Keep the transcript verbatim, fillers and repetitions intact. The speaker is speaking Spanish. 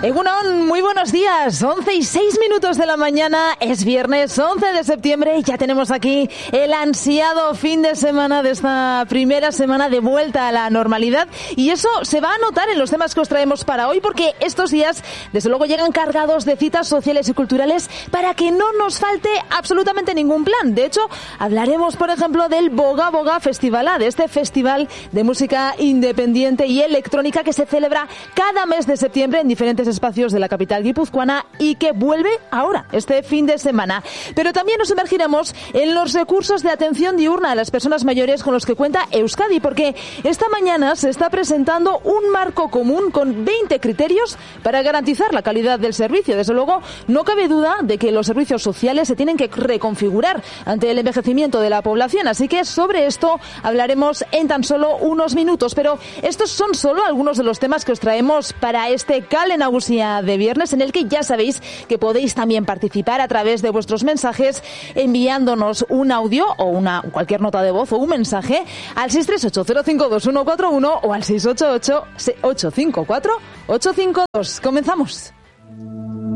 Egunon, muy buenos días. once y seis minutos de la mañana, es viernes once de septiembre y ya tenemos aquí el ansiado fin de semana de esta primera semana de vuelta a la normalidad. Y eso se va a notar en los temas que os traemos para hoy, porque estos días, desde luego, llegan cargados de citas sociales y culturales para que no nos falte absolutamente ningún plan. De hecho, hablaremos, por ejemplo, del Boga Boga Festivalá, de este festival de música independiente y electrónica que se celebra cada mes de septiembre en diferentes espacios de la capital guipuzcoana y que vuelve ahora, este fin de semana. Pero también nos sumergiremos en los recursos de atención diurna a las personas mayores con los que cuenta Euskadi, porque esta mañana se está presentando un marco común con veinte criterios para garantizar la calidad del servicio. Desde luego, no cabe duda de que los servicios sociales se tienen que reconfigurar ante el envejecimiento de la población, así que sobre esto hablaremos en tan solo unos minutos. Pero estos son solo algunos de los temas que os traemos para este Kale Nagusia de viernes, en el que ya sabéis que podéis también participar a través de vuestros mensajes enviándonos un audio o una cualquier nota de voz o un mensaje al seis tres ocho cero cinco dos uno cuatro uno o al seis ocho ocho ocho cinco cuatro ocho cinco dos. Comenzamos.